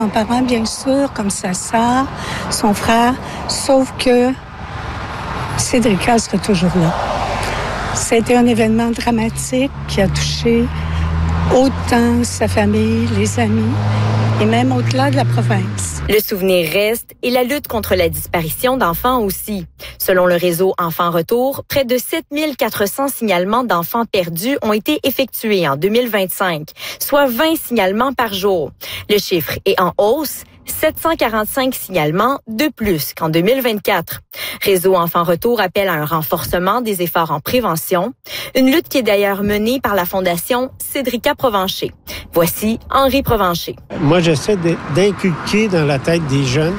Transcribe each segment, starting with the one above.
Mon parent, bien sûr, comme sa sœur, son frère, sauf que Cédrica sera toujours là. C'était un événement dramatique qui a touché autant sa famille, les amis et même au-delà de la province. Le souvenir reste et la lutte contre la disparition d'enfants aussi. Selon le réseau Enfants Retour, près de 7400 signalements d'enfants perdus ont été effectués en 2025, soit 20 signalements par jour. Le chiffre est en hausse, 745 signalements de plus qu'en 2024. Réseau Enfants Retour appelle à un renforcement des efforts en prévention, une lutte qui est d'ailleurs menée par la Fondation Cédrica Provencher. Voici Henri Provencher. Moi, j'essaie d'inculquer dans la tête des jeunes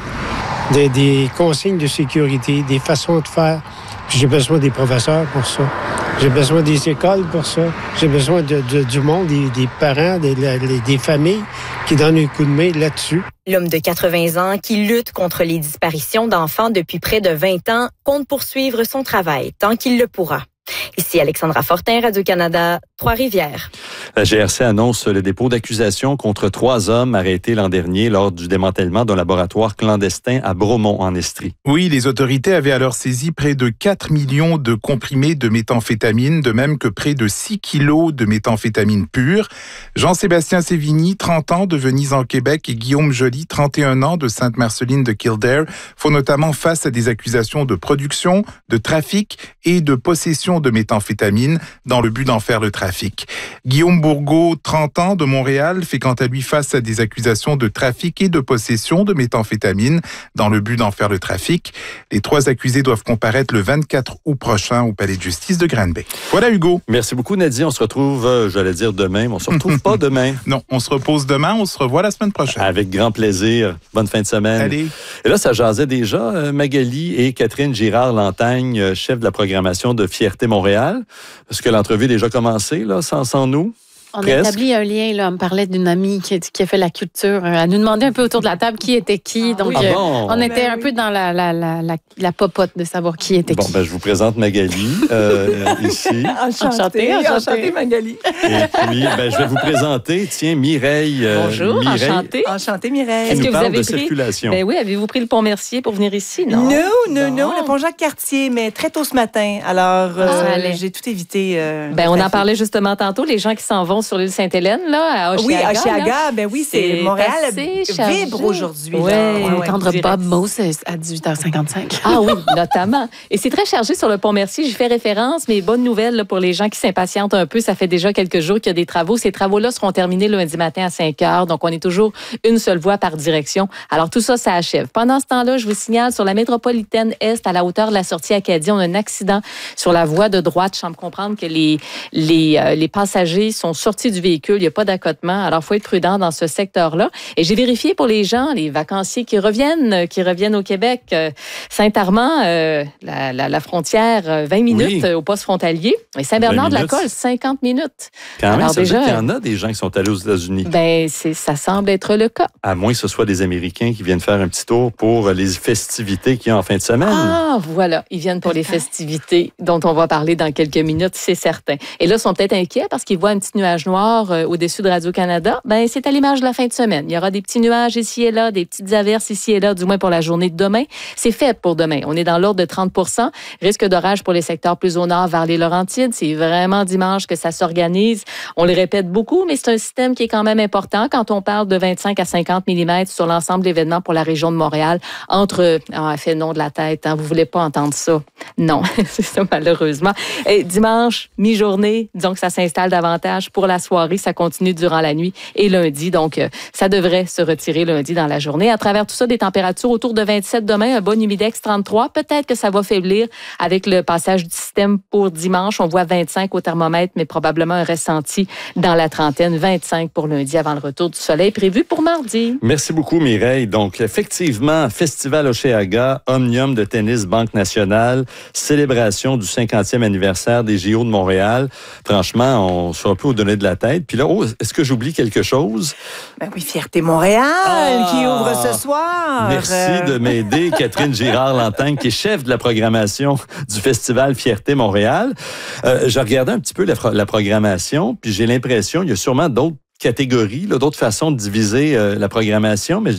des consignes de sécurité, des façons de faire. Puis j'ai besoin des professeurs pour ça. J'ai besoin des écoles pour ça. J'ai besoin du monde, des parents, des familles qui donnent un coup de main là-dessus. L'homme de 80 ans qui lutte contre les disparitions d'enfants depuis près de 20 ans compte poursuivre son travail tant qu'il le pourra. Ici Alexandra Fortin, Radio-Canada, Trois-Rivières. La GRC annonce le dépôt d'accusations contre 3 hommes arrêtés l'an dernier lors du démantèlement d'un laboratoire clandestin à Bromont, en Estrie. Oui, les autorités avaient alors saisi près de 4 millions de comprimés de méthamphétamine, de même que près de 6 kilos de méthamphétamine pure. Jean-Sébastien Sévigny, 30 ans, de Venise en Québec, et Guillaume Joly, 31 ans, de Sainte-Marceline de Kildare, font notamment face à des accusations de production, de trafic et de possession de méthamphétamine dans le but d'en faire le trafic. Guillaume Bourgault, 30 ans, de Montréal, fait quant à lui face à des accusations de trafic et de possession de méthamphétamine dans le but d'en faire le trafic. Les 3 accusés doivent comparaître le 24 août prochain au palais de justice de Granby. Voilà, Hugo. Merci beaucoup, Nadine. On se retrouve, j'allais dire demain, mais on se retrouve pas demain. Non, on se repose demain, on se revoit la semaine prochaine. Avec grand plaisir. Bonne fin de semaine. Allez. Et là, ça jasait déjà. Magali et Catherine Girard-Lantagne, chef de la programmation de Fierté Montréal. Est-ce que l'entrevue a déjà commencé, là, sans nous? On a établi un lien, là. On me parlait d'une amie qui a fait la culture. Elle nous demandait un peu autour de la table qui était qui. Donc, on était un peu dans la popote de savoir qui était qui. Bon, je vous présente Magali, ici. Enchantée, Magali. Et puis, je vais vous présenter, Mireille. Bonjour, Mireille. Enchantée, Mireille. Est-ce que vous avez pris... circulation? Ben oui, avez-vous pris le pont Mercier pour venir ici? Non, le pont Jacques-Cartier, mais très tôt ce matin. Alors, j'ai tout évité. On en parlait justement tantôt, les gens qui s'en vont sur l'île Sainte-Hélène, là, à Oshiaga. Oui, à Oshiaga, c'est Montréal vibre aujourd'hui. Oui, entendre Bob Mose à 18h55. Ah oui, notamment. Et c'est très chargé sur le pont Mercier. J'y fais référence, mais bonne nouvelle là, pour les gens qui s'impatientent un peu. Ça fait déjà quelques jours qu'il y a des travaux. Ces travaux-là seront terminés lundi matin à 5h. Donc, on est toujours une seule voie par direction. Alors, tout ça, ça achève. Pendant ce temps-là, je vous signale, sur la métropolitaine Est, à la hauteur de la sortie Acadie, on a un accident sur la voie de droite. Je semble comprendre que les passagers sont sortis du véhicule, il n'y a pas d'accotement. Alors, il faut être prudent dans ce secteur-là. Et j'ai vérifié pour les gens, les vacanciers qui reviennent au Québec. Saint-Armand, la frontière, 20 minutes au poste frontalier. Et Saint-Bernard-de-la-Colle, 50 minutes. Quand même, ça veut dire qu'il y en a des gens qui sont allés aux États-Unis. Ça semble être le cas. À moins que ce soit des Américains qui viennent faire un petit tour pour les festivités qu'il y a en fin de semaine. Ah, voilà. Ils viennent pour les festivités dont on va parler dans quelques minutes, c'est certain. Et là, ils sont peut-être inquiets parce qu'ils voient un petit nuage noir au-dessus de Radio-Canada. C'est à l'image de la fin de semaine. Il y aura des petits nuages ici et là, des petites averses ici et là, du moins pour la journée de demain. C'est fait pour demain. On est dans l'ordre de 30 %. Risque d'orage pour les secteurs plus au nord vers les Laurentides. C'est vraiment dimanche que ça s'organise. On le répète beaucoup, mais c'est un système qui est quand même important quand on parle de 25 à 50 mm sur l'ensemble d'événements pour la région de Montréal. Elle fait non de la tête. Vous voulez pas entendre ça? Non, c'est ça malheureusement. Et dimanche, mi-journée, disons que ça s'installe davantage pour la soirée. Ça continue durant la nuit et lundi. Donc, ça devrait se retirer lundi dans la journée. À travers tout ça, des températures autour de 27 demain, un bon humidex 33. Peut-être que ça va faiblir avec le passage du système pour dimanche. On voit 25 au thermomètre, mais probablement un ressenti dans la trentaine. 25 pour lundi avant le retour du soleil prévu pour mardi. Merci beaucoup, Mireille. Donc, effectivement, Festival Oshiaga, Omnium de tennis Banque Nationale, célébration du 50e anniversaire des JO de Montréal. Franchement, on sera un peu au donné de la tête. Puis là, est-ce que j'oublie quelque chose? Oui, Fierté Montréal qui ouvre ce soir. Merci de m'aider, Catherine Girard-Lantagne, qui est chef de la programmation du Festival Fierté Montréal. Je regardais un petit peu la programmation, puis j'ai l'impression qu'il y a sûrement d'autres catégories, d'autres façons de diviser la programmation, mais